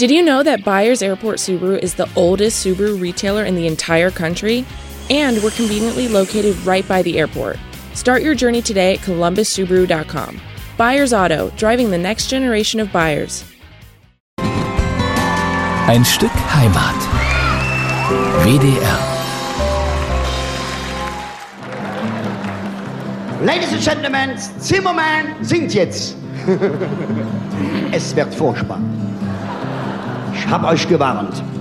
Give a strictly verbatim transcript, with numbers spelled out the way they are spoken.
Did you know that Byers Airport Subaru is the oldest Subaru retailer in the entire country? And we're conveniently located right by the airport. Start your journey today at columbus subaru dot com. Byers Auto, driving the next generation of buyers. Ein Stück Heimat. W D R. Ladies and Gentlemen, Zimmerman singt jetzt. Es wird furchtbar. Ich hab euch gewarnt.